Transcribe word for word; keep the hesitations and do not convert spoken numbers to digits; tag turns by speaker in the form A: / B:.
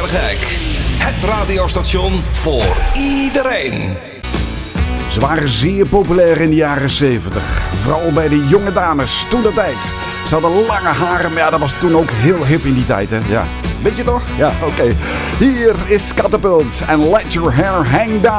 A: gek. Het radiostation voor iedereen.
B: Ze waren zeer populair in de jaren zeventig. Vooral bij de jonge dames, toen de tijd. Ze hadden lange haren, maar ja, dat was toen ook heel hip in die tijd, hè. Ja, weet je toch? Ja, oké. Okay. Hier is Catapult en Let Your Hair Hang Down.